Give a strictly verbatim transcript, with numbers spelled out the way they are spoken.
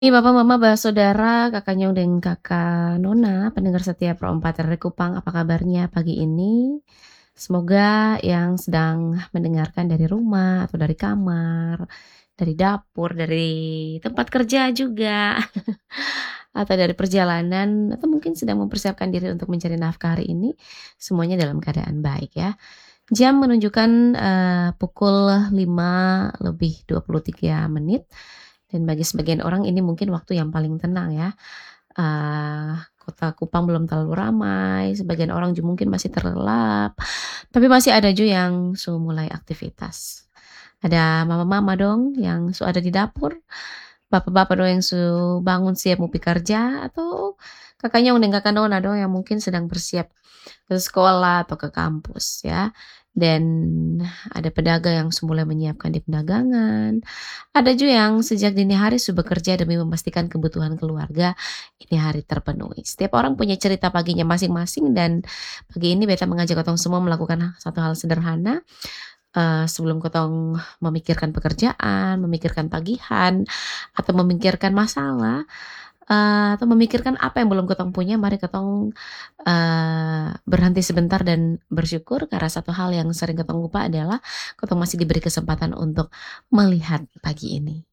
Ih, Papa, Mama, Saudara, Kakak Nyong, dan Kakak Nona, pendengar setia Pro empat R R Kupang, apa kabarnya pagi ini? Semoga yang sedang mendengarkan dari rumah atau dari kamar, dari dapur, dari tempat kerja juga, atau dari perjalanan, atau mungkin sedang mempersiapkan diri untuk mencari nafkah hari ini, semuanya dalam keadaan baik ya. Jam menunjukkan eh, pukul lima lebih dua puluh tiga menit. Dan bagi sebagian orang ini mungkin waktu yang paling tenang ya. Eee, Kota Kupang belum terlalu ramai, sebagian orang juga mungkin masih terlelap, tapi masih ada juga yang su mulai aktivitas. Ada mama-mama dong yang su ada di dapur, bapak-bapak dong yang su bangun siap mau pi kerja, atau Kakaknya dan Kakak Nona dong yang mungkin sedang bersiap ke sekolah atau ke kampus ya. Dan ada pedagang yang su mulai menyiapkan di perdagangan, ada juga yang sejak dini hari su bekerja demi memastikan kebutuhan keluarga ini hari terpenuhi. Setiap orang punya cerita paginya masing-masing dan pagi ini beta mengajak katong semua melakukan satu hal sederhana, eee, sebelum katong memikirkan pekerjaan, memikirkan tagihan, atau memikirkan masalah, eee, atau memikirkan apa yang belum katong punya, mari katong, eee, berhenti sebentar dan bersyukur karena satu hal yang sering katong lupa adalah katong masih diberi kesempatan untuk melihat pagi ini.